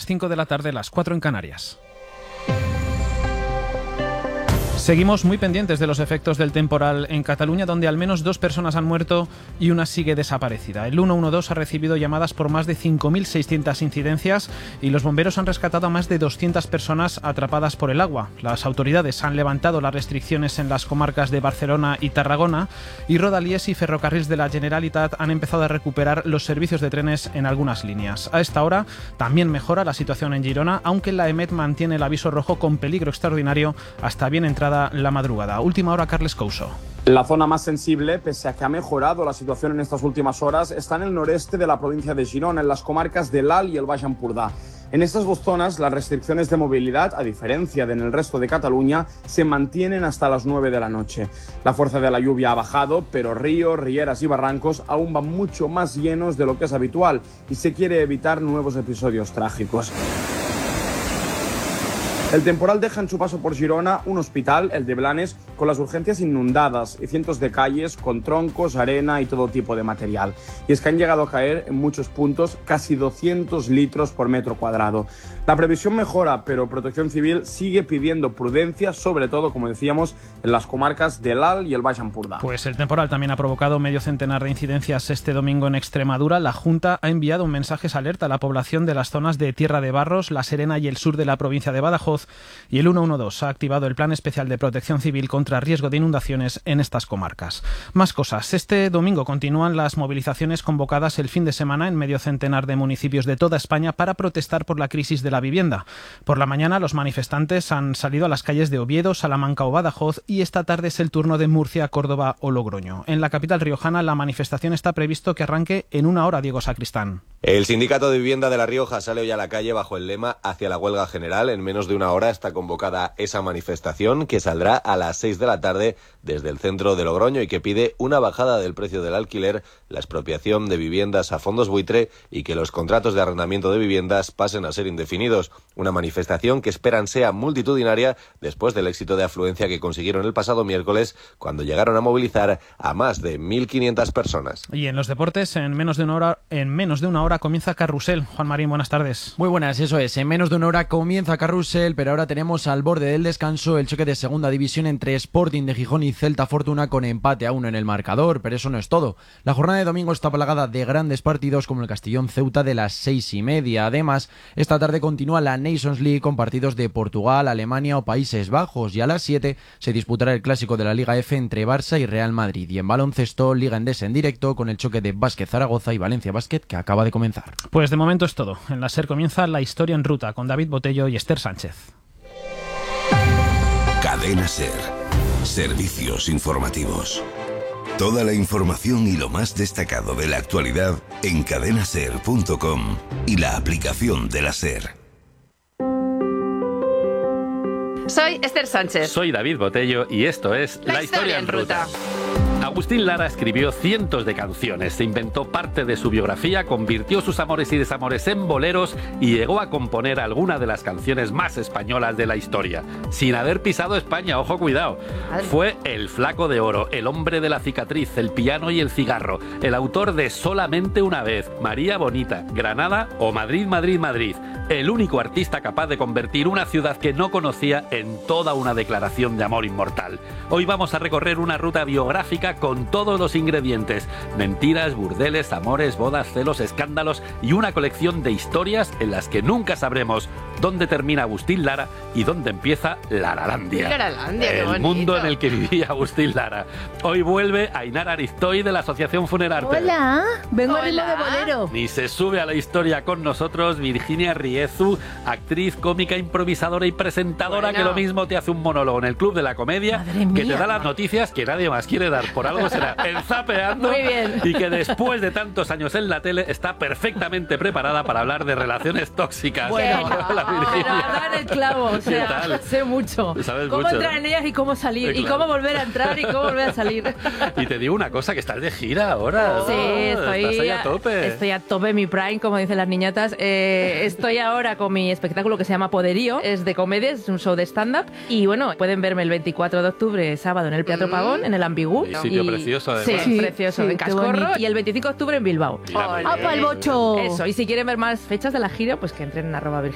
5 de la tarde, las 4 en Canarias. Seguimos muy pendientes de los efectos del temporal en Cataluña, donde al menos 2 personas han muerto y una sigue desaparecida. El 112 ha recibido llamadas por más de 5.600 incidencias y los bomberos han rescatado a más de 200 personas atrapadas por el agua. Las autoridades han levantado las restricciones en las comarcas de Barcelona y Tarragona, y Rodalies y Ferrocarrils de la Generalitat han empezado a recuperar los servicios de trenes en algunas líneas. A esta hora también mejora la situación en Girona, aunque la EMET mantiene el aviso rojo con peligro extraordinario hasta bien entrada la madrugada. Última hora, Carles Couso. La zona más sensible, pese a que ha mejorado la situación en estas últimas horas, está en el noreste de la provincia de Girona, en las comarcas del Alt y el Baix Empordà. En estas dos zonas, las restricciones de movilidad, a diferencia de en el resto de Cataluña, se mantienen hasta las 9 de la noche. La fuerza de la lluvia ha bajado, pero ríos, rieras y barrancos aún van mucho más llenos de lo que es habitual y se quiere evitar nuevos episodios trágicos. El temporal deja en su paso por Girona un hospital, el de Blanes, con las urgencias inundadas y cientos de calles con troncos, arena y todo tipo de material. Y es que han llegado a caer en muchos puntos casi 200 litros por metro cuadrado. La previsión mejora, pero Protección Civil sigue pidiendo prudencia, sobre todo, como decíamos, en las comarcas del Alt y el Baix Empordà. Pues el temporal también ha provocado medio centenar de incidencias este domingo en Extremadura. La Junta ha enviado un mensaje de alerta a la población de las zonas de Tierra de Barros, La Serena y el sur de la provincia de Badajoz, y el 112 ha activado el Plan Especial de Protección Civil contra riesgo de inundaciones en estas comarcas. Más cosas. Este domingo continúan las movilizaciones convocadas el fin de semana en medio centenar de municipios de toda España para protestar por la crisis de la vivienda. Por la mañana los manifestantes han salido a las calles de Oviedo, Salamanca o Badajoz, y esta tarde es el turno de Murcia, Córdoba o Logroño. En la capital riojana la manifestación está previsto que arranque en 1 hora, Diego Sacristán. El Sindicato de Vivienda de La Rioja sale hoy a la calle bajo el lema Hacia la huelga general. En menos de 1 hora está convocada esa manifestación, que saldrá a las 6 de la tarde desde el centro de Logroño y que pide una bajada del precio del alquiler, la expropiación de viviendas a fondos buitre y que los contratos de arrendamiento de viviendas pasen a ser indefinidos. Una manifestación que esperan sea multitudinaria después del éxito de afluencia que consiguieron el pasado miércoles, cuando llegaron a movilizar a más de 1.500 personas. Y en los deportes, en menos de una hora comienza Carrusel. Juan Marín, buenas tardes. Muy buenas, eso es. En menos de 1 hora comienza Carrusel, pero ahora tenemos al borde del descanso el choque de segunda división entre Sporting de Gijón y Celta Fortuna, con empate a 1 en el marcador, pero eso no es todo. La jornada de domingo está plagada de grandes partidos como el Castellón Ceuta de las 6:30. Además, esta tarde continúa la Nations League con partidos de Portugal, Alemania o Países Bajos, y a las 7 se disputará el clásico de la Liga F entre Barça y Real Madrid. Y en baloncesto, Liga Endesa en directo con el choque de Básquet Zaragoza y Valencia Básquet, que acaba de comenzar. Pues de momento es todo. En la SER comienza La Historia en Ruta con David Botello y Esther Sánchez. Cadena SER. Servicios informativos. Toda la información y lo más destacado de la actualidad en cadenaser.com y la aplicación de la SER. Soy Esther Sánchez. Soy David Botello y esto es La Historia en Ruta. Agustín Lara escribió cientos de canciones, se inventó parte de su biografía, convirtió sus amores y desamores en boleros y llegó a componer algunas de las canciones más españolas de la historia, sin haber pisado España, ojo, cuidado. Fue el Flaco de Oro, el hombre de la cicatriz, el piano y el cigarro, el autor de Solamente una vez, María Bonita, Granada o Madrid, Madrid, Madrid. El único artista capaz de convertir una ciudad que no conocía en toda una declaración de amor inmortal. Hoy vamos a recorrer una ruta biográfica con todos los ingredientes: mentiras, burdeles, amores, bodas, celos, escándalos y una colección de historias en las que nunca sabremos dónde termina Agustín Lara y dónde empieza Laralandia. Laralandia, qué el bonito. mundo en el que vivía Agustín Lara. Hoy vuelve Ainara Aristoy de la Asociación Funerarte. Hola, vengo a ritmo de bolero. Y se sube a la historia con nosotros Virginia Riezu, actriz, cómica, improvisadora y presentadora, que lo mismo te hace un monólogo en el Club de la Comedia, que te da las noticias que nadie más quiere dar, por algo será, en Zapeando. Muy bien. Y que después de tantos años en la tele está perfectamente preparada para hablar de relaciones tóxicas. Bueno, Hola, Virginia. pero dar el clavo, o sea, ¿Qué tal? sé mucho. Sabes cómo mucho, entrar ¿no? en ellas y cómo salir, Claro. y cómo volver a entrar y cómo volver a salir. Y te digo una cosa, que estás de gira ahora. Sí, Estás ahí a tope. Estoy a tope, mi prime, como dicen las niñatas. Estoy ahora con mi espectáculo que se llama Poderío, es de comedia, es un show de stand-up. Y bueno, pueden verme el 24 de octubre, sábado, en el Teatro Pavón, en el Ambigú. Un sitio precioso, además. Sí, precioso, sí, en qué Cascorro. bonito. Y el 25 de octubre en Bilbao. Mira, muy bien. ¡Apa, el bocho! Eso, y si quieren ver más fechas de la gira, pues que entren en @virginia.